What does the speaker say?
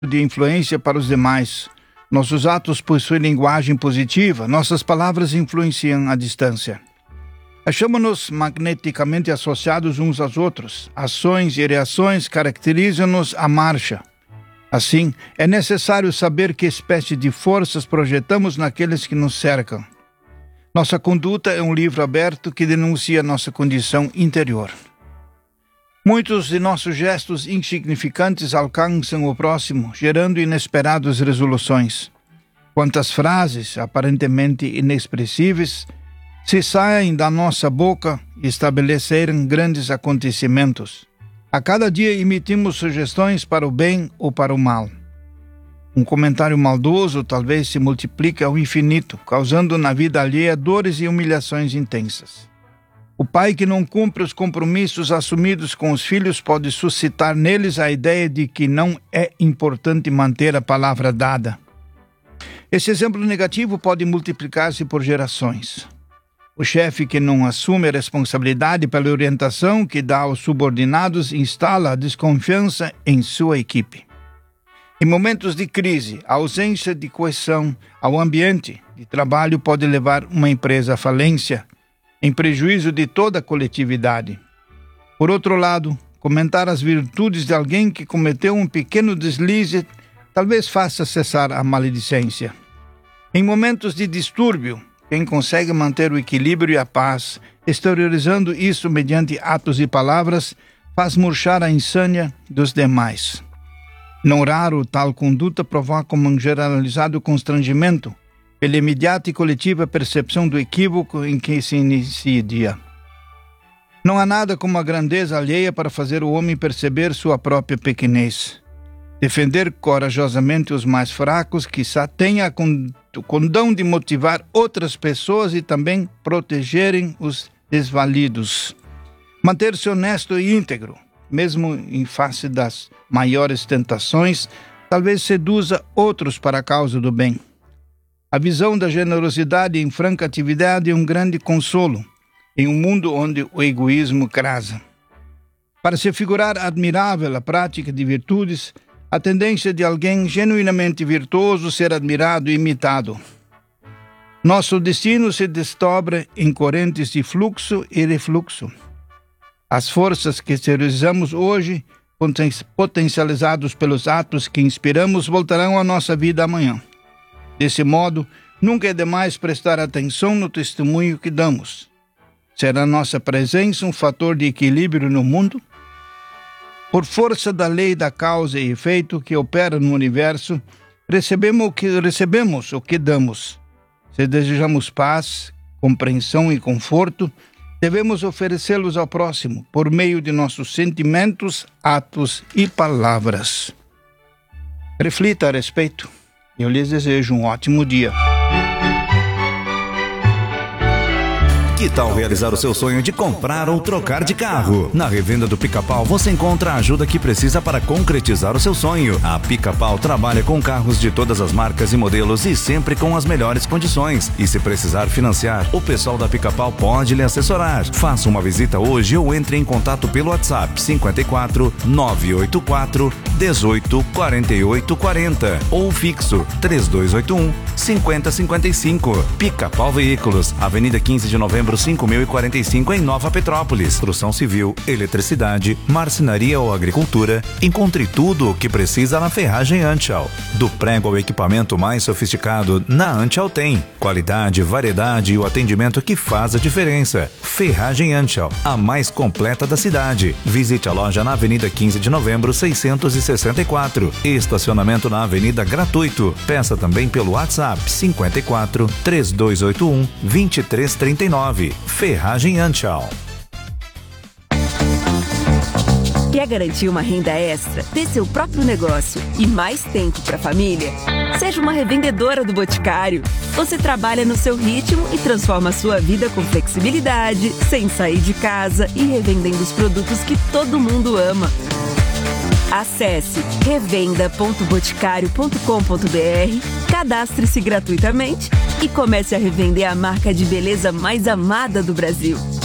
de influência para os demais. Nossos atos possuem linguagem positiva, nossas palavras influenciam à distância. Achamos-nos magneticamente associados uns aos outros. Ações e reações caracterizam-nos à marcha. Assim, é necessário saber que espécie de forças projetamos naqueles que nos cercam. Nossa conduta é um livro aberto que denuncia nossa condição interior. Muitos de nossos gestos insignificantes alcançam o próximo, gerando inesperadas resoluções. Quantas frases, aparentemente inexpressíveis, se saem da nossa boca e estabeleceram grandes acontecimentos. A cada dia emitimos sugestões para o bem ou para o mal. Um comentário maldoso talvez se multiplique ao infinito, causando na vida alheia dores e humilhações intensas. O pai que não cumpre os compromissos assumidos com os filhos pode suscitar neles a ideia de que não é importante manter a palavra dada. Esse exemplo negativo pode multiplicar-se por gerações. O chefe que não assume a responsabilidade pela orientação que dá aos subordinados instala a desconfiança em sua equipe. Em momentos de crise, a ausência de coesão ao ambiente de trabalho pode levar uma empresa à falência, em prejuízo de toda a coletividade. Por outro lado, comentar as virtudes de alguém que cometeu um pequeno deslize talvez faça cessar a maledicência. Em momentos de distúrbio, quem consegue manter o equilíbrio e a paz, exteriorizando isso mediante atos e palavras, faz murchar a insânia dos demais. Não raro, tal conduta provoca um generalizado constrangimento pela imediata e coletiva percepção do equívoco em que se inicia. Não há nada como a grandeza alheia para fazer o homem perceber sua própria pequenez. Defender corajosamente os mais fracos, quizá tenha o condão de motivar outras pessoas e também protegerem os desvalidos. Manter-se honesto e íntegro, mesmo em face das maiores tentações, talvez seduza outros para a causa do bem. A visão da generosidade em franca atividade é um grande consolo em um mundo onde o egoísmo crasa. Para se figurar admirável a prática de virtudes, a tendência de alguém genuinamente virtuoso ser admirado e imitado. Nosso destino se desdobra em correntes de fluxo e refluxo. As forças que exteriorizamos hoje, potencializados pelos atos que inspiramos, voltarão à nossa vida amanhã. Desse modo, nunca é demais prestar atenção no testemunho que damos. Será nossa presença um fator de equilíbrio no mundo? Por força da lei da causa e efeito que opera no universo, recebemos o que damos. Se desejamos paz, compreensão e conforto, devemos oferecê-los ao próximo por meio de nossos sentimentos, atos e palavras. Reflita a respeito. Eu lhes desejo um ótimo dia. Que tal realizar o seu sonho de comprar ou trocar de carro? Na revenda do Pica-Pau você encontra a ajuda que precisa para concretizar o seu sonho. A Pica-Pau trabalha com carros de todas as marcas e modelos e sempre com as melhores condições. E se precisar financiar, o pessoal da Pica-Pau pode lhe assessorar. Faça uma visita hoje ou entre em contato pelo WhatsApp 54 984 18 48 40 ou fixo 3281 5055. Pica-Pau Veículos, Avenida 15 de Novembro 5045 em Nova Petrópolis. Construção civil, eletricidade, marcenaria ou agricultura. Encontre tudo o que precisa na Ferragem Antial. Do prego ao equipamento mais sofisticado, na Antial tem. Qualidade, variedade e o atendimento que faz a diferença. Ferragem Antial, a mais completa da cidade. Visite a loja na Avenida 15 de Novembro 664. Estacionamento na Avenida gratuito. Peça também pelo WhatsApp 54 3281 2339. Ferragem Antial. Quer garantir uma renda extra, ter seu próprio negócio e mais tempo para a família? Seja uma revendedora do Boticário. Você trabalha no seu ritmo e transforma a sua vida com flexibilidade, sem sair de casa e revendendo os produtos que todo mundo ama. Acesse revenda.boticario.com.br, cadastre-se gratuitamente e comece a revender a marca de beleza mais amada do Brasil.